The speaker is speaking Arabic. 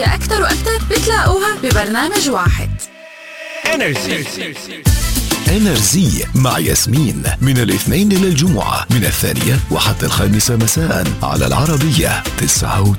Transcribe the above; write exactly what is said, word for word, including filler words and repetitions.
أكتر وأكتر بتلاقوها ببرنامج واحد. انرجي انرجي مع ياسمين من الاثنين إلى الجمعة من الثانية وحتى الخامسة مساء على العربية تسعة وتسعين.